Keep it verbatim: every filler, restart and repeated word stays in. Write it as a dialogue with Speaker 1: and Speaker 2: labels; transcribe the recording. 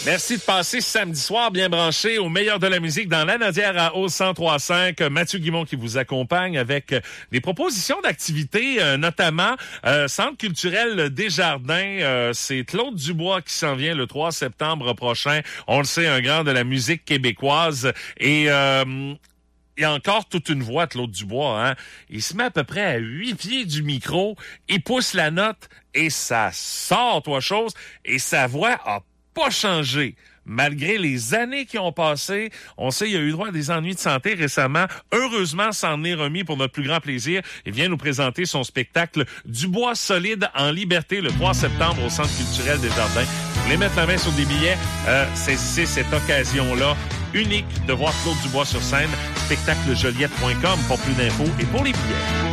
Speaker 1: Merci de passer ce samedi soir bien branché au meilleur de la musique dans l'Anaudière à Hauts cent trois cinq. Mathieu Guimond qui vous accompagne avec des propositions d'activités, euh, notamment euh, Centre culturel Desjardins. Euh, c'est Claude Dubois qui s'en vient le trois septembre prochain. On le sait, un grand de la musique québécoise. Et... Euh, il y a encore toute une voix, Claude Dubois, hein. Il se met à peu près à huit pieds du micro, il pousse la note et ça sort, toi, chose, et sa voix a pas changé. Malgré les années qui ont passé, on sait qu'il a eu droit à des ennuis de santé récemment. Heureusement, s'en est remis pour notre plus grand plaisir. Il vient nous présenter son spectacle Dubois solide en liberté le trois septembre au Centre culturel Desjardins. Vous voulez mettre la main sur des billets? Euh, saisissez cette occasion-là unique de voir Claude Dubois sur scène. spectacle joliette point com pour plus d'infos et pour les billets.